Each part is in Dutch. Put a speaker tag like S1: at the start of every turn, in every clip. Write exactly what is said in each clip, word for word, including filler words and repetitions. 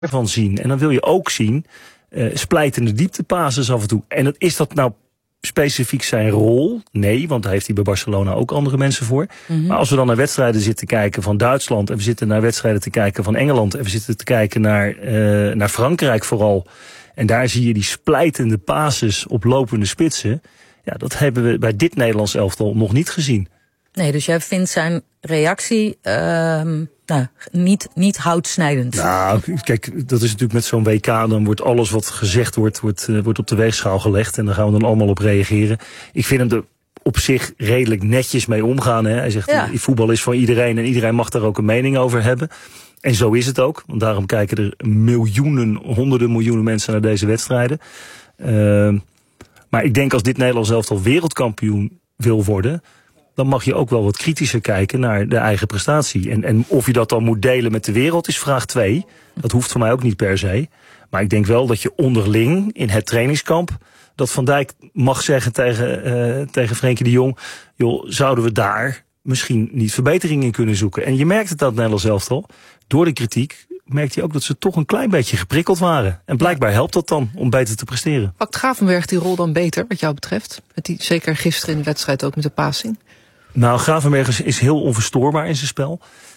S1: van zien. En dan wil je ook zien uh, splijtende dieptepases af en toe. En dat, is dat nou specifiek zijn rol? Nee, want daar heeft hij bij Barcelona ook andere mensen voor. Mm-hmm. Maar als we dan naar wedstrijden zitten kijken van Duitsland, en we zitten naar wedstrijden te kijken van Engeland, en we zitten te kijken naar, uh, naar Frankrijk vooral, en daar zie je die splijtende pases op lopende spitsen. Ja, dat hebben we bij dit Nederlands elftal nog niet gezien.
S2: Nee, dus jij vindt zijn reactie uh, nou, niet, niet houtsnijdend.
S1: Nou, kijk, dat is natuurlijk met zo'n W K, dan wordt alles wat gezegd wordt, wordt, uh, wordt op de weegschaal gelegd. En daar gaan we dan allemaal op reageren. Ik vind hem er op zich redelijk netjes mee omgaan. Hè. Hij zegt, ja. voetbal is voor iedereen en iedereen mag daar ook een mening over hebben. En zo is het ook, want daarom kijken er miljoenen, honderden miljoenen mensen naar deze wedstrijden. Uh, maar ik denk als dit Nederlands elftal wereldkampioen wil worden, dan mag je ook wel wat kritischer kijken naar de eigen prestatie. En, en of je dat dan moet delen met de wereld is vraag twee. Dat hoeft voor mij ook niet per se. Maar ik denk wel dat je onderling in het trainingskamp, dat Van Dijk mag zeggen tegen, uh, tegen Frenkie de Jong, joh, zouden we daar misschien niet verbetering in kunnen zoeken. En je merkt het aan het Nederlands elftal. Door de kritiek merkt hij ook dat ze toch een klein beetje geprikkeld waren. En blijkbaar helpt dat dan om beter te presteren.
S3: Pakt Gravenberch die rol dan beter, wat jou betreft? Met die, zeker gisteren in de wedstrijd ook met de passing.
S1: Nou, Gravenberch is, is heel onverstoorbaar in zijn spel.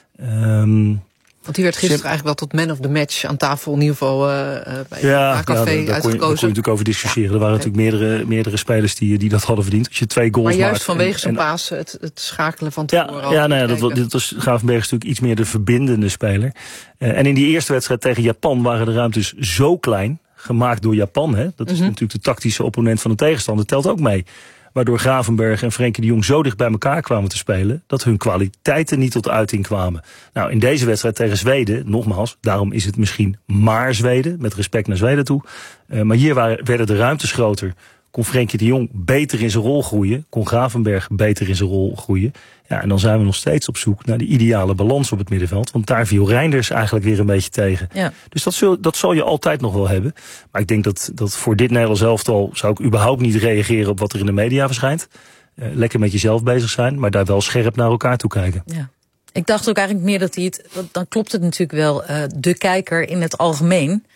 S1: Um,
S3: Want die werd gisteren
S1: ze...
S3: eigenlijk wel tot man of the match aan tafel, in ieder geval uh, bij
S1: ja,
S3: het café
S1: ja, daar, daar kon je, daar kon je natuurlijk over discussiëren. Ja. Er waren okay. natuurlijk meerdere, meerdere spelers die, die dat hadden verdiend. Als je twee goals
S3: maar juist
S1: maakt
S3: vanwege zo'n
S1: en,
S3: paas, het, het schakelen van tevoren.
S1: Ja, ja, nou ja, dat, dat was Gravenberch natuurlijk iets meer de verbindende speler. Uh, en in die eerste wedstrijd tegen Japan waren de ruimtes zo klein, gemaakt door Japan. Hè? Dat is mm-hmm. natuurlijk de tactische opponent van de tegenstander, telt ook mee. Waardoor Gravenberch en Frenkie de Jong zo dicht bij elkaar kwamen te spelen, dat hun kwaliteiten niet tot uiting kwamen. Nou, in deze wedstrijd tegen Zweden, nogmaals, daarom is het misschien maar Zweden, met respect naar Zweden toe. Uh, maar hier waren, werden de ruimtes groter. Kon Frenkie de Jong beter in zijn rol groeien. Kon Gravenberch beter in zijn rol groeien. Ja, en dan zijn we nog steeds op zoek naar de ideale balans op het middenveld. Want daar viel Reinders eigenlijk weer een beetje tegen. Ja. Dus dat, zul, dat zal je altijd nog wel hebben. Maar ik denk dat, dat voor dit Nederlands elftal zou ik überhaupt niet reageren op wat er in de media verschijnt. Uh, lekker met jezelf bezig zijn, maar daar wel scherp naar elkaar toe kijken.
S2: Ja. Ik dacht ook eigenlijk meer dat hij het, dan klopt het natuurlijk wel, uh, de kijker in het algemeen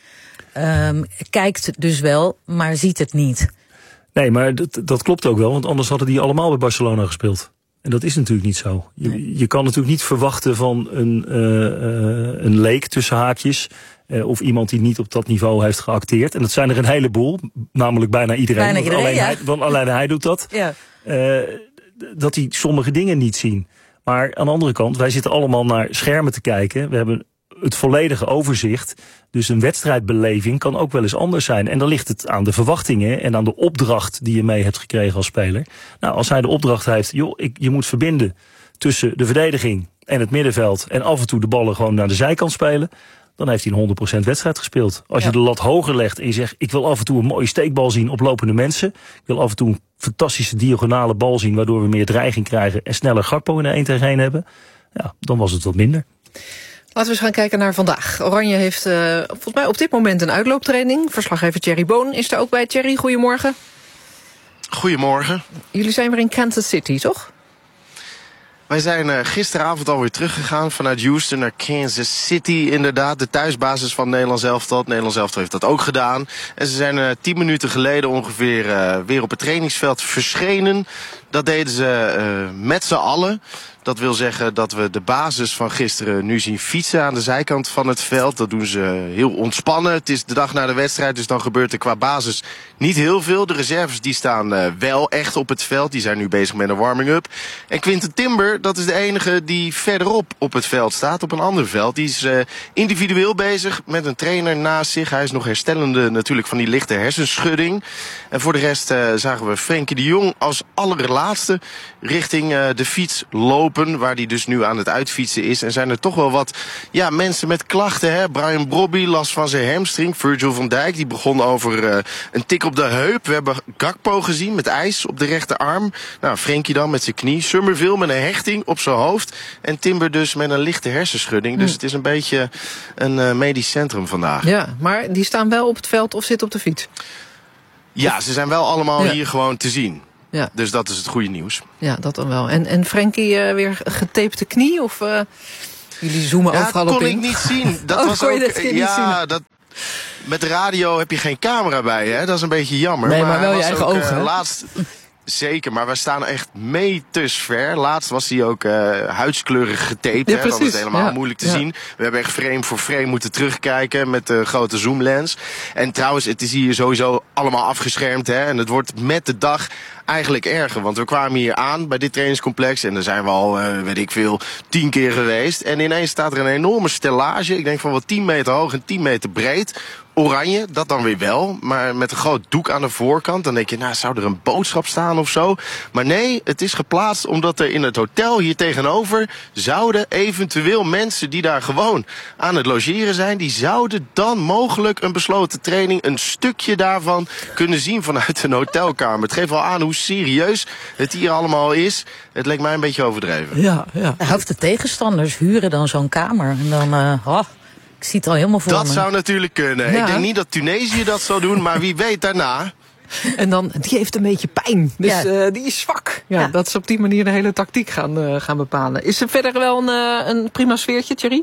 S2: um, kijkt dus wel, maar ziet het niet.
S1: Nee, maar dat, dat klopt ook wel, want anders hadden die allemaal bij Barcelona gespeeld. En dat is natuurlijk niet zo. Je, nee. je kan natuurlijk niet verwachten van een, uh, uh, een leek tussen haakjes, uh, of iemand die niet op dat niveau heeft geacteerd. En dat zijn er een heleboel, namelijk bijna iedereen.
S2: Bijna iedereen,
S1: want, alleen
S2: ja.
S1: hij, want alleen hij doet dat. Ja. Uh, dat hij sommige dingen niet zien. Maar aan de andere kant, wij zitten allemaal naar schermen te kijken. We hebben het volledige overzicht. Dus een wedstrijdbeleving kan ook wel eens anders zijn. En dan ligt het aan de verwachtingen en aan de opdracht die je mee hebt gekregen als speler. Nou, als hij de opdracht heeft, joh, ik, je moet verbinden tussen de verdediging en het middenveld en af en toe de ballen gewoon naar de zijkant spelen, dan heeft hij een honderd procent wedstrijd gespeeld. Als ja. je de lat hoger legt en je zegt, ik wil af en toe een mooie steekbal zien op lopende mensen. Ik wil af en toe een fantastische diagonale bal zien, waardoor we meer dreiging krijgen en sneller Gakpo in de één tegen één hebben. Ja, dan was het wat minder.
S3: Laten we eens gaan kijken naar vandaag. Oranje heeft uh, volgens mij op dit moment een uitlooptraining. Verslaggever Thierry Boon is er ook bij. Thierry, goedemorgen.
S4: Goedemorgen.
S3: Jullie zijn weer in Kansas City, toch?
S4: Wij zijn uh, gisteravond alweer teruggegaan vanuit Houston naar Kansas City. Inderdaad, de thuisbasis van het Nederlands elftal. Het Nederlands elftal heeft dat ook gedaan. En ze zijn uh, tien minuten geleden ongeveer uh, weer op het trainingsveld verschenen. Dat deden ze uh, met z'n allen. Dat wil zeggen dat we de basis van gisteren nu zien fietsen aan de zijkant van het veld. Dat doen ze heel ontspannen. Het is de dag na de wedstrijd, dus dan gebeurt er qua basis niet heel veel. De reserves die staan uh, wel echt op het veld. Die zijn nu bezig met een warming-up. En Quinten Timber, dat is de enige die verderop op het veld staat, op een ander veld. Die is uh, individueel bezig met een trainer naast zich. Hij is nog herstellende natuurlijk van die lichte hersenschudding. En voor de rest uh, zagen we Frenkie de Jong als allerlaatste richting uh, de fiets lopen, waar die dus nu aan het uitfietsen is. En zijn er toch wel wat ja, mensen met klachten. Hè? Brian Brobby last van zijn hamstring. Virgil van Dijk die begon over uh, een tik op de heup. We hebben Gakpo gezien met ijs op de rechterarm. Nou, Frenkie dan met zijn knie. Summerville met een hechting op zijn hoofd. En Timber dus met een lichte hersenschudding. Mm. Dus het is een beetje een uh, medisch centrum vandaag.
S3: Ja, maar die staan wel op het veld of zitten op de fiets?
S4: Ja, ze zijn wel allemaal ja. hier gewoon te zien.
S3: Ja.
S4: Dus dat is het goede nieuws.
S3: Ja, dat dan wel. En, en Frenkie uh, weer getapte knie? Of, uh... Jullie zoomen
S4: ja,
S3: overal op in.
S4: dat kon ik niet zien. Dat
S3: oh,
S4: was
S3: kon je
S4: ook,
S3: dat keer
S4: ja,
S3: niet zien?
S4: Dat, met de radio heb je geen camera bij, hè? Dat is een beetje jammer.
S3: Nee, maar,
S4: maar
S3: wel je
S4: was
S3: eigen
S4: ook,
S3: ogen.
S4: Uh, laatst, zeker, maar we staan echt meters ver. Laatst was hij ook uh, huidskleurig getaped.
S3: Ja,
S4: hè? Dat was helemaal
S3: ja.
S4: moeilijk te
S3: ja.
S4: zien. We hebben echt frame voor frame moeten terugkijken met de grote zoomlens. En trouwens, het is hier sowieso allemaal afgeschermd. Hè? En het wordt met de dag eigenlijk erger. Want we kwamen hier aan bij dit trainingscomplex. En daar zijn we al, uh, weet ik veel, tien keer geweest. En ineens staat er een enorme stellage. Ik denk van wel tien meter hoog en tien meter breed. Oranje, dat dan weer wel. Maar met een groot doek aan de voorkant. Dan denk je, nou, zou er een boodschap staan of zo? Maar nee, het is geplaatst omdat er in het hotel hier tegenover zouden eventueel mensen die daar gewoon aan het logeren zijn, die zouden dan mogelijk een besloten training, een stukje daarvan kunnen zien vanuit een hotelkamer. Het geeft wel aan hoe serieus het hier allemaal is. Het leek mij een beetje overdreven.
S3: Ja, ja.
S2: De helft de tegenstanders huren dan zo'n kamer. En dan, uh, oh, ik zie het al helemaal voor
S4: Dat
S2: me.
S4: zou natuurlijk kunnen.
S3: Ja.
S4: Ik denk niet dat Tunesië dat zal doen, maar wie weet daarna.
S3: En dan, die heeft een beetje pijn. Dus
S2: Ja.
S3: uh, die is zwak. Ja,
S2: Ja.
S3: Dat ze op die manier de hele tactiek gaan, uh, gaan bepalen. Is er verder wel een, uh, een prima sfeertje, Thierry?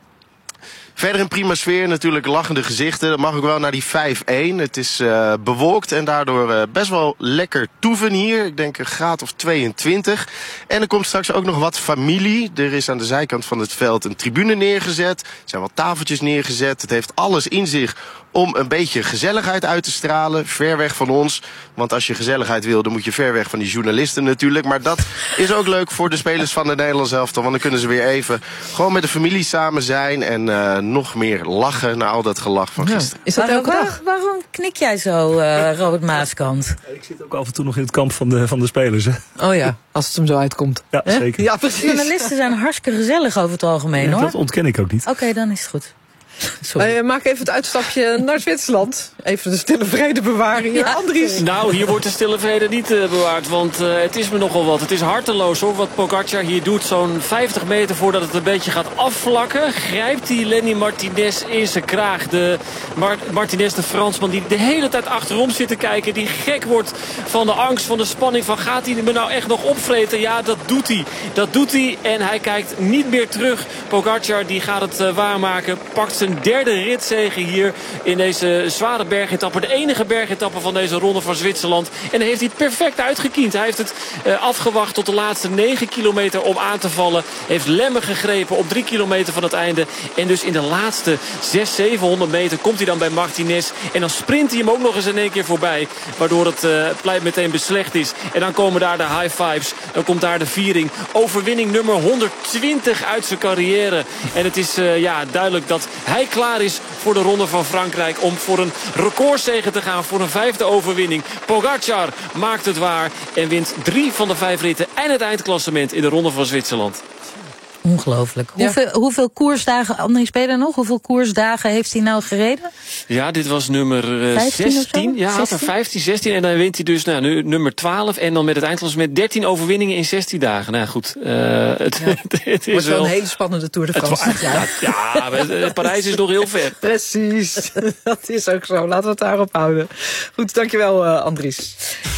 S4: Verder een prima sfeer, natuurlijk lachende gezichten. Dat mag ook wel naar die vijf-één. Het is uh, bewolkt en daardoor uh, best wel lekker toeven hier. Ik denk een graad of tweeëntwintig. En er komt straks ook nog wat familie. Er is aan de zijkant van het veld een tribune neergezet. Er zijn wat tafeltjes neergezet. Het heeft alles in zich om een beetje gezelligheid uit te stralen. Ver weg van ons. Want als je gezelligheid wil, dan moet je ver weg van die journalisten natuurlijk. Maar dat is ook leuk voor de spelers van de Nederlands elftal. Want dan kunnen ze weer even gewoon met de familie samen zijn. En uh, nog meer lachen na al dat gelach van gisteren.
S3: Is dat
S2: Waarom,
S3: elke dag?
S2: waar- waarom knik jij zo, uh, Robert Maaskant?
S1: Ik zit ook af en toe nog in het kamp van de, van de spelers. Hè?
S3: Oh ja, als het hem zo uitkomt.
S1: Ja,
S3: Hè?
S1: zeker.
S3: Ja, precies.
S2: Journalisten zijn hartstikke gezellig over het algemeen,
S1: Ja,
S2: hoor.
S1: dat ontken ik ook niet.
S2: Oké, dan is het goed. Sorry.
S3: Wij uh, maken even het uitstapje naar Zwitserland. Even de stille vrede bewaren hier.
S2: Ja.
S3: Andries.
S5: Nou, hier wordt de stille vrede niet uh, bewaard, want uh, het is me nogal wat. Het is harteloos hoor, wat Pogacar hier doet. Zo'n vijftig meter voordat het een beetje gaat afvlakken, grijpt hij Lenny Martinez in zijn kraag. De Mar Martinez, de Fransman, die de hele tijd achterom zit te kijken. Die gek wordt van de angst, van de spanning. Van gaat hij me nou echt nog opvreten? Ja, dat doet hij. Dat doet hij en hij kijkt niet meer terug. Pogacar die gaat het uh, waarmaken, pakt zijn derde ritzege hier in deze zware bergetappe. De enige bergetappe van deze ronde van Zwitserland. En dan heeft hij het perfect uitgekiend. Hij heeft het uh, afgewacht tot de laatste negen kilometer om aan te vallen. Heeft lemmen gegrepen op drie kilometer van het einde. En dus in de laatste zes, zevenhonderd meter komt hij dan bij Martinez. En dan sprint hij hem ook nog eens in één keer voorbij. Waardoor het uh, pleit meteen beslecht is. En dan komen daar de high fives. Dan komt daar de viering. Overwinning nummer honderdtwintig uit zijn carrière. En het is uh, ja, duidelijk dat hij klaar is voor de Ronde van Frankrijk om voor een recordzege te gaan, voor een vijfde overwinning. Pogacar maakt het waar en wint drie van de vijf ritten en het eindklassement in de Ronde van Zwitserland.
S2: Ongelooflijk.
S3: Ja.
S2: Hoeveel, hoeveel koersdagen, Andries, ben je er nog? Hoeveel koersdagen heeft hij nou gereden?
S5: Ja, dit was nummer uh,
S2: vijftien of zo?
S5: zestien. Ja, had er vijftien, zestien. En dan wint hij dus nou, nu, nummer twaalf. En dan met het eindklassement dertien overwinningen in zestien dagen. Nou goed, uh, het,
S3: Ja.
S5: het, het is
S3: Wordt wel
S5: wel...
S3: een hele spannende Tour de France.
S5: Het, ja, ja, maar Parijs is nog heel ver.
S3: Precies, dat is ook zo. Laten we het daarop houden. Goed, dankjewel uh, Andries.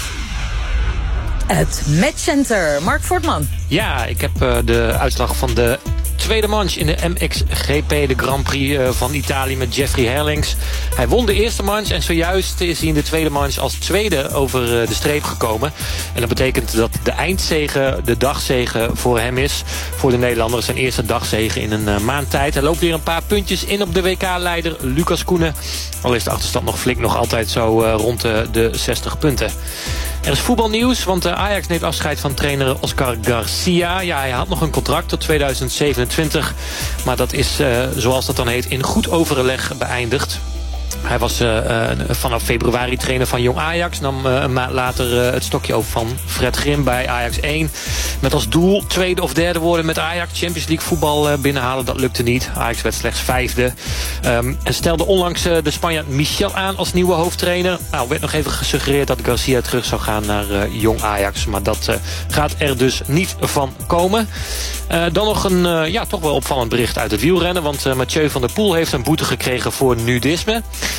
S2: Het Matchcenter. Mark Voortman.
S6: Ja, ik heb uh, de uitslag van de tweede manche in de M X G P, de Grand Prix uh, van Italië met Jeffrey Herlings. Hij won de eerste manche en zojuist is hij in de tweede manche als tweede over uh, de streep gekomen. En dat betekent dat de eindzege, de dagzege voor hem is. Voor de Nederlander zijn eerste dagzege in een uh, maand tijd. Hij loopt weer een paar puntjes in op de W K-leider Lucas Koenen. Al is de achterstand nog flink, nog altijd zo uh, rond de, de zestig punten. Er is voetbalnieuws, want uh, Ajax neemt afscheid van trainer Oscar Garcia. Ja, hij had nog een contract tot tweeduizend zevenentwintig. Maar dat is, uh, zoals dat dan heet, in goed overleg beëindigd. Hij was uh, uh, vanaf februari trainer van Jong Ajax. Nam uh, een maand later uh, het stokje over van Fred Grim bij Ajax één. Met als doel tweede of derde worden met Ajax. Champions League voetbal uh, binnenhalen, dat lukte niet. Ajax werd slechts vijfde. Um, en stelde onlangs uh, de Spanjaard Michel aan als nieuwe hoofdtrainer. Nou, werd nog even gesuggereerd dat Garcia terug zou gaan naar uh, Jong Ajax. Maar dat uh, gaat er dus niet van komen. Uh, dan nog een uh, ja, toch wel opvallend bericht uit het wielrennen. Want uh, Mathieu van der Poel heeft een boete gekregen voor nudisme. Ja.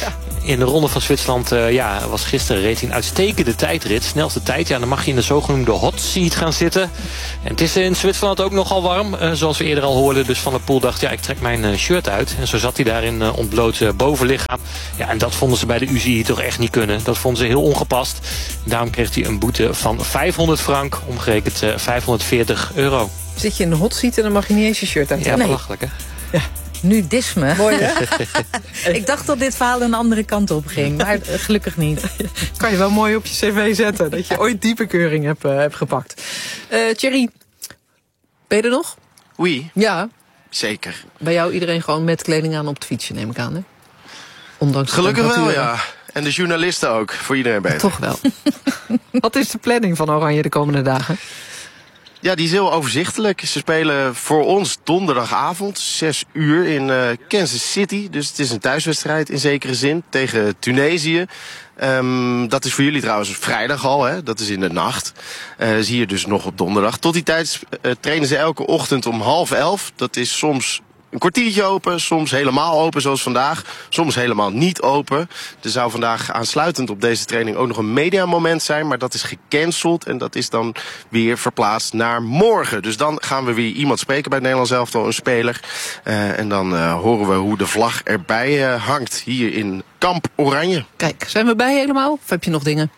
S6: In de Ronde van Zwitserland uh, ja, was gisteren reed hij een uitstekende tijdrit. Snelste tijd, ja, dan mag je in de zogenoemde hot seat gaan zitten. En het is in Zwitserland ook nogal warm, uh, zoals we eerder al hoorden. Dus Van der Poel dacht, ja, ik trek mijn uh, shirt uit. En zo zat hij daar in uh, ontbloot uh, bovenlichaam. Ja, en dat vonden ze bij de U C I toch echt niet kunnen. Dat vonden ze heel ongepast. Daarom kreeg hij een boete van vijfhonderd frank, omgerekend uh, vijfhonderdveertig euro.
S3: Zit je in de hot seat en dan mag je niet eens je shirt uit.
S6: Ja,
S2: Nee.
S6: belachelijk, hè?
S3: Ja.
S2: Nudisme.
S3: Mooi, hè?
S2: Ik dacht dat dit verhaal een andere kant op ging, maar uh, gelukkig niet.
S3: Kan je wel mooi op je cv zetten, dat je ooit die bekeuring hebt, uh, hebt gepakt. Uh, Thierry, ben je er nog?
S4: Oui,
S3: Ja.
S4: zeker.
S3: Bij jou iedereen gewoon met kleding aan op het fietsje, neem ik aan, hè? Ondanks de
S4: Gelukkig wel,
S3: temperaturen.
S4: ja. En de journalisten ook, voor iedereen beter.
S3: Toch wel. Wat is de planning van Oranje de komende dagen?
S4: Ja, die is heel overzichtelijk. Ze spelen voor ons donderdagavond, zes uur in uh, Kansas City. Dus het is een thuiswedstrijd in zekere zin tegen Tunesië. Um, dat is voor jullie trouwens vrijdag al, hè? Dat is in de nacht. Uh, zie je dus nog op donderdag. Tot die tijd uh, trainen ze elke ochtend om half elf. Dat is soms een kwartiertje open, soms helemaal open zoals vandaag. Soms helemaal niet open. Er zou vandaag aansluitend op deze training ook nog een mediamoment zijn. Maar dat is gecanceld en dat is dan weer verplaatst naar morgen. Dus dan gaan we weer iemand spreken bij het Nederlands elftal, een speler. Uh, en dan uh, horen we hoe de vlag erbij uh, hangt hier in Kamp Oranje.
S3: Kijk, zijn we bij helemaal? Of heb je nog dingen?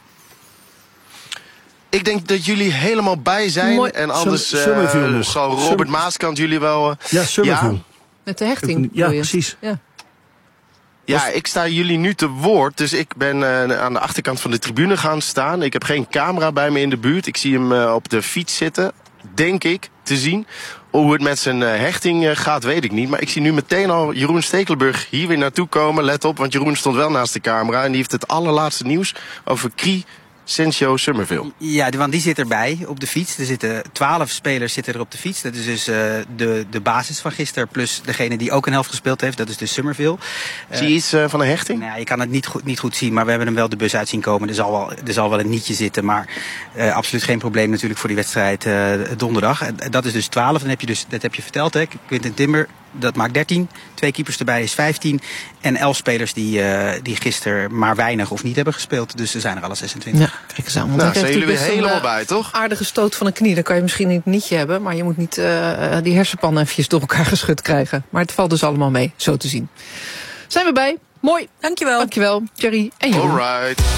S4: Ik denk dat jullie helemaal bij zijn.
S3: Mooi.
S4: En anders uh,
S1: Summerville nog.
S4: zal Robert
S1: Summer...
S4: Maaskant jullie wel... Uh,
S1: Ja, Summerville.
S4: Ja,
S3: Met de hechting?
S1: Ja,
S3: bedoel je?
S1: precies.
S3: Ja.
S4: Ja, ik sta jullie nu te woord. Dus ik ben uh, aan de achterkant van de tribune gaan staan. Ik heb geen camera bij me in de buurt. Ik zie hem uh, op de fiets zitten, denk ik, te zien. Hoe het met zijn uh, hechting uh, gaat, weet ik niet. Maar ik zie nu meteen al Jeroen Stekelenburg hier weer naartoe komen. Let op, want Jeroen stond wel naast de camera. En die heeft het allerlaatste nieuws over Cri Sensio Summerville.
S7: Ja, want die zit erbij op de fiets. Er zitten twaalf spelers zitten er op de fiets. Dat is dus uh, de, de basis van gisteren. Plus degene die ook een helft gespeeld heeft. Dat is dus Summerville.
S4: Zie je iets uh, van een hechting?
S7: Nou ja, je kan het niet goed, niet goed zien. Maar we hebben hem wel de bus uit zien komen. Er zal wel, er zal wel een nietje zitten. Maar uh, absoluut geen probleem natuurlijk voor die wedstrijd uh, donderdag. En dat is dus twaalf. Dan heb je dus, dat heb je verteld, hè. Quinten Timber, dat maakt dertien. Twee keepers erbij is vijftien. En elf spelers die, uh, die gisteren maar weinig of niet hebben gespeeld. Dus er zijn er alle zesentwintig.
S3: Ja, kijk eens aan. Want
S4: Nou,
S3: dan
S4: zijn
S3: krijg je
S4: jullie weer
S3: best een,
S4: helemaal
S3: uh,
S4: bij, toch?
S3: aardige stoot van een knie. Dan kan je misschien niet nietje hebben. Maar je moet niet uh, die hersenpan eventjes door elkaar geschud krijgen. Maar het valt dus allemaal mee, zo te zien. Zijn we bij? Mooi.
S2: Dankjewel.
S3: Dankjewel, Thierry en Jeroen.
S4: All right.